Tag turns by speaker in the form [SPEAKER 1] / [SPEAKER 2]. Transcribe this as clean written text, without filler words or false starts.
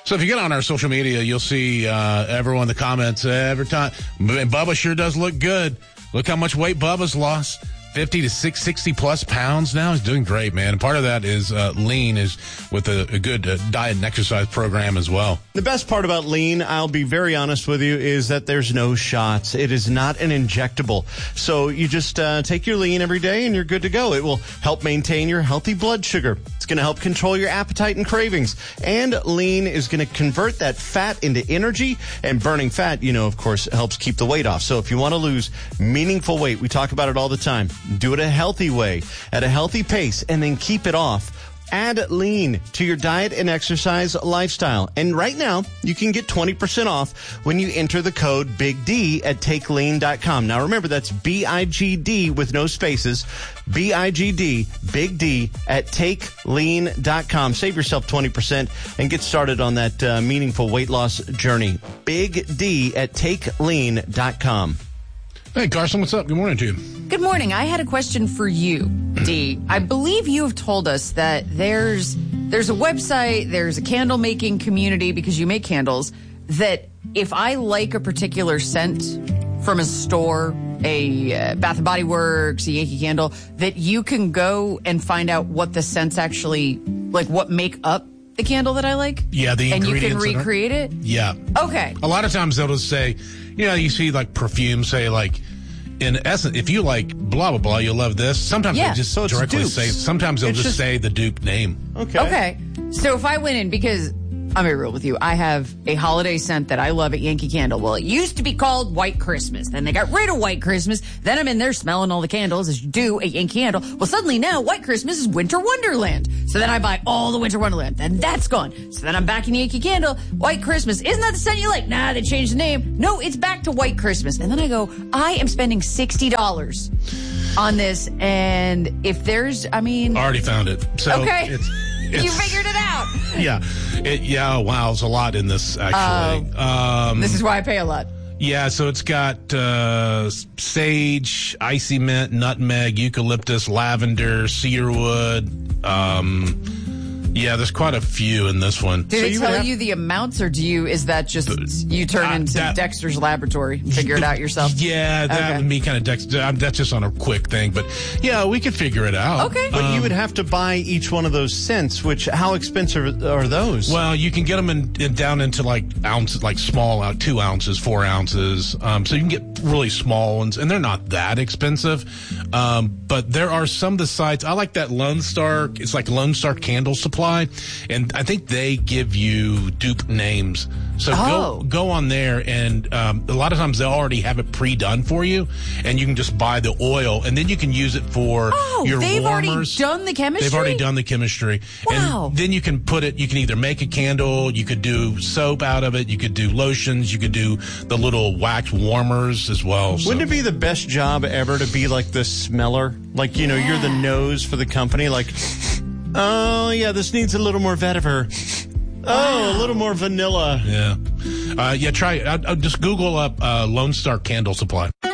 [SPEAKER 1] So if you get on our social media, you'll see everyone in the comments every time. Bubba sure does look good. Look how much weight Bubba's lost. 50 to 60 plus pounds now. He's doing great, man. And part of that is Lean is with a good diet and exercise program as well.
[SPEAKER 2] The best part about Lean, I'll be very honest with you, is that there's no shots. It is not an injectable. So you just take your Lean every day and you're good to go. It will help maintain your healthy blood sugar. It's going to help control your appetite and cravings. And Lean is going to convert that fat into energy. And burning fat, of course, helps keep the weight off. So if you want to lose meaningful weight, we talk about it all the time. Do it a healthy way, at a healthy pace, and then keep it off. Add Lean to your diet and exercise lifestyle. And right now, you can get 20% off when you enter the code Big D at TakeLean.com. Now remember, that's BIGD with no spaces. BIGD, Big D at TakeLean.com. Save yourself 20% and get started on that meaningful weight loss journey. Big D at TakeLean.com.
[SPEAKER 1] Hey, Carson, what's up? Good morning to you.
[SPEAKER 3] Good morning. I had a question for you, Dee. I believe you have told us that there's a website, there's a candle making community because you make candles, that if I like a particular scent from a store, a Bath & Body Works, a Yankee Candle, that you can go and find out what the scents actually, like what make up the candle that I like?
[SPEAKER 1] Yeah, the ingredients.
[SPEAKER 3] And you can recreate it?
[SPEAKER 1] Yeah.
[SPEAKER 3] Okay.
[SPEAKER 1] A lot of times they'll just say, you see like perfume, say like, in essence, if you like blah, blah, blah, you'll love this. Sometimes they just directly say, sometimes they'll just say the dupe name.
[SPEAKER 3] Okay. So if I went in, because I'm going to be real with you, I have a holiday scent that I love at Yankee Candle. Well, it used to be called White Christmas. Then they got rid of White Christmas. Then I'm in there smelling all the candles as you do at Yankee Candle. Well, suddenly now White Christmas is Winter Wonderland. So then I buy all the Winter Wonderland. Then that's gone. So then I'm back in Yankee Candle. White Christmas. Isn't that the scent you like? Nah, they changed the name. No, it's back to White Christmas. And then I go, I am spending $60 on this. And if there's,
[SPEAKER 1] I already found it. So
[SPEAKER 3] okay. You figured it out.
[SPEAKER 1] Yeah. Wow. It's a lot in this, actually.
[SPEAKER 3] This is why I pay a lot.
[SPEAKER 1] Yeah. So it's got sage, icy mint, nutmeg, eucalyptus, lavender, cedarwood. Yeah, there's quite a few in this one.
[SPEAKER 3] Did they tell you the amounts, or is that just you turn into Dexter's laboratory, figure it out yourself?
[SPEAKER 1] Yeah, that would be kind of Dexter. That's just on a quick thing, but yeah, we could figure it out.
[SPEAKER 3] Okay.
[SPEAKER 2] But you would have to buy each one of those scents, how expensive are those?
[SPEAKER 1] Well, you can get them down into like ounces, like small, 2 ounces, 4 ounces. So you can get really small ones, and they're not that expensive. But there are some of the sites, I like that Lone Star, it's like Lone Star Candle Supply. And I think they give you dupe names. So go on there, and a lot of times they'll already have it pre-done for you, and you can just buy the oil, and then you can use it for your
[SPEAKER 3] they've
[SPEAKER 1] warmers.
[SPEAKER 3] Already done the chemistry?
[SPEAKER 1] They've already done the chemistry.
[SPEAKER 3] Wow.
[SPEAKER 1] And then you can you can either make a candle, you could do soap out of it, you could do lotions, you could do the little wax warmers as well.
[SPEAKER 2] Wouldn't it be the best job ever to be like the smeller? Like, you're the nose for the company, like... Oh, yeah, this needs a little more vetiver. Oh, a little more vanilla.
[SPEAKER 1] Yeah. Try it. Just Google up Lone Star Candle Supply.